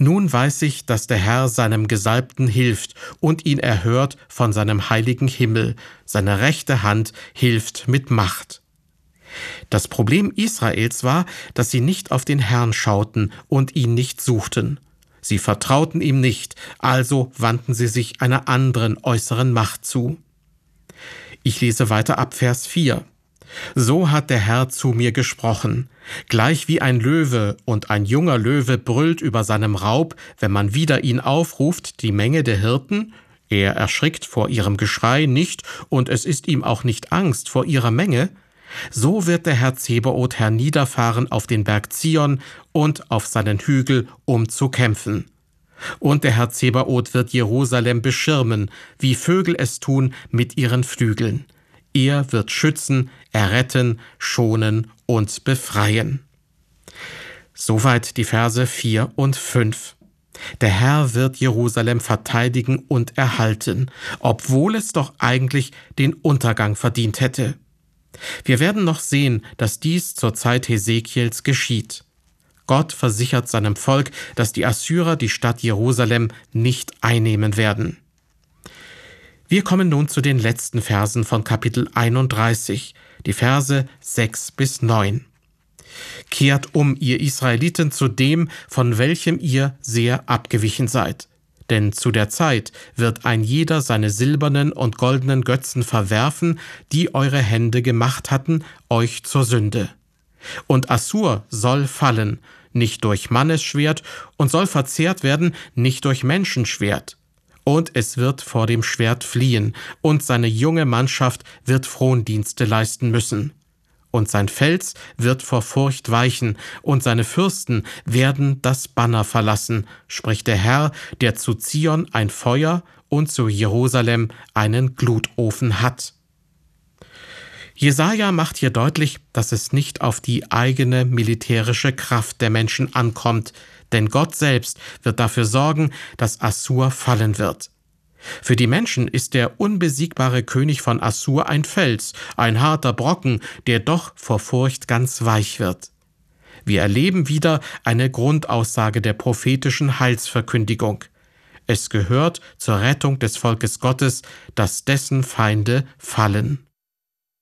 Nun weiß ich, dass der Herr seinem Gesalbten hilft und ihn erhört von seinem heiligen Himmel. Seine rechte Hand hilft mit Macht. Das Problem Israels war, dass sie nicht auf den Herrn schauten und ihn nicht suchten. Sie vertrauten ihm nicht, also wandten sie sich einer anderen äußeren Macht zu. Ich lese weiter ab Vers 4. So hat der Herr zu mir gesprochen. Gleich wie ein Löwe und ein junger Löwe brüllt über seinem Raub, wenn man wider ihn aufruft, die Menge der Hirten, er erschrickt vor ihrem Geschrei nicht und es ist ihm auch nicht Angst vor ihrer Menge, so wird der Herr Zebaoth herniederfahren auf den Berg Zion und auf seinen Hügel, um zu kämpfen. Und der Herr Zebaoth wird Jerusalem beschirmen, wie Vögel es tun mit ihren Flügeln. Er wird schützen, erretten, schonen und befreien. Soweit die Verse 4 und 5. Der Herr wird Jerusalem verteidigen und erhalten, obwohl es doch eigentlich den Untergang verdient hätte. Wir werden noch sehen, dass dies zur Zeit Hesekiels geschieht. Gott versichert seinem Volk, dass die Assyrer die Stadt Jerusalem nicht einnehmen werden. Wir kommen nun zu den letzten Versen von Kapitel 31, die Verse 6 bis 9. Kehrt um, ihr Israeliten, zu dem, von welchem ihr sehr abgewichen seid. Denn zu der Zeit wird ein jeder seine silbernen und goldenen Götzen verwerfen, die eure Hände gemacht hatten, euch zur Sünde. Und Assur soll fallen, nicht durch Mannesschwert, und soll verzehrt werden, nicht durch Menschenschwert. Und es wird vor dem Schwert fliehen, und seine junge Mannschaft wird Frondienste leisten müssen. Und sein Fels wird vor Furcht weichen, und seine Fürsten werden das Banner verlassen, spricht der Herr, der zu Zion ein Feuer und zu Jerusalem einen Glutofen hat. Jesaja macht hier deutlich, dass es nicht auf die eigene militärische Kraft der Menschen ankommt, denn Gott selbst wird dafür sorgen, dass Assur fallen wird. Für die Menschen ist der unbesiegbare König von Assur ein Fels, ein harter Brocken, der doch vor Furcht ganz weich wird. Wir erleben wieder eine Grundaussage der prophetischen Heilsverkündigung. Es gehört zur Rettung des Volkes Gottes, dass dessen Feinde fallen.